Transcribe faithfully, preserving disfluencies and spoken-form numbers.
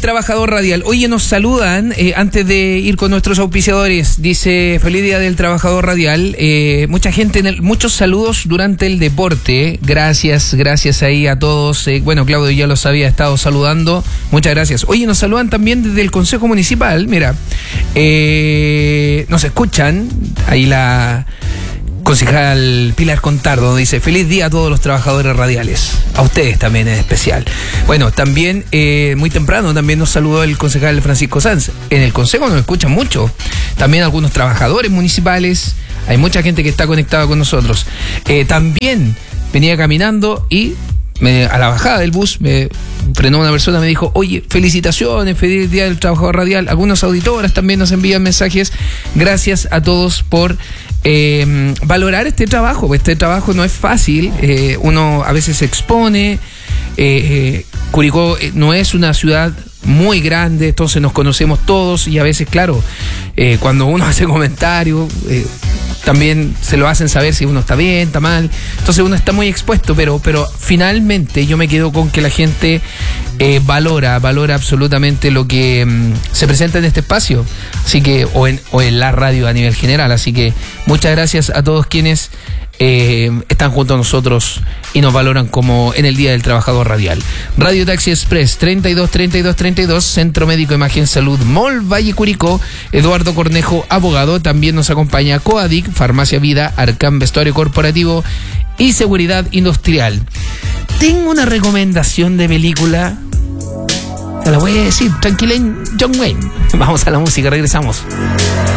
Trabajador Radial. Oye, nos saludan eh, antes de ir con nuestros auspiciadores. Dice, feliz Día del Trabajador Radial. Eh, mucha gente, en el, muchos saludos durante el deporte. Gracias, gracias ahí a todos. Eh, bueno, Claudio ya los había estado saludando. Muchas gracias. Oye, nos saludan también desde el Consejo Municipal. Mira, eh, nos escuchan. Ahí la concejal Pilar Contardo dice, feliz día a todos los trabajadores radiales, a ustedes también en especial. Bueno, también eh, muy temprano también nos saludó el concejal Francisco Sanz. En el consejo nos escuchan mucho, también algunos trabajadores municipales, hay mucha gente que está conectada con nosotros. Eh, también venía caminando y me, a la bajada del bus me frenó una persona, me dijo, oye, felicitaciones, feliz día del trabajador radial. Algunas auditoras también nos envían mensajes. Gracias a todos por eh, valorar este trabajo. Este trabajo no es fácil, eh, uno a veces se expone. eh, eh, Curicó no es una ciudad muy grande, entonces nos conocemos todos y a veces, claro, eh, cuando uno hace comentarios, eh, también se lo hacen saber si uno está bien, está mal, entonces uno está muy expuesto, pero, pero finalmente yo me quedo con que la gente eh, valora, valora absolutamente lo que um, se presenta en este espacio, así que, o en, o en la radio a nivel general, así que muchas gracias a todos quienes Eh, están junto a nosotros y nos valoran como en el Día del Trabajador Radial. Radio Taxi Express treinta y dos, treinta y dos, treinta y dos, Centro Médico Imagen Salud Mall Valle Curicó, Eduardo Cornejo, abogado. También nos acompaña Coadic, Farmacia Vida, Arcam Vestuario Corporativo y Seguridad Industrial. Tengo una recomendación de película, te la voy a decir, tranquila, John Wayne. Vamos a la música, regresamos.